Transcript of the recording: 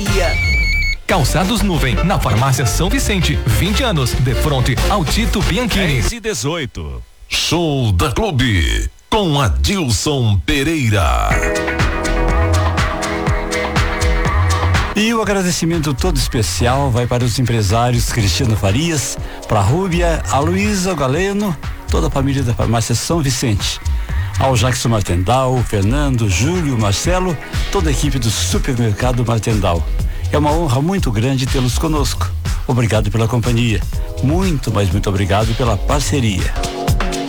Farmácia. Calçados Nuvem, na Farmácia São Vicente, 20 anos, de frente ao Tito Bianchini. 10 e 18. Show da Clube, com Adilson Pereira. E o agradecimento todo especial vai para os empresários Cristiano Farias, para a Rúbia, a Luísa, o Galeno, toda a família da Farmácia São Vicente. Ao Jackson Martendal, o Fernando, o Júlio, o Marcelo, toda a equipe do Supermercado Martendal. É uma honra muito grande tê-los conosco. Obrigado pela companhia. Muito, mas muito obrigado pela parceria.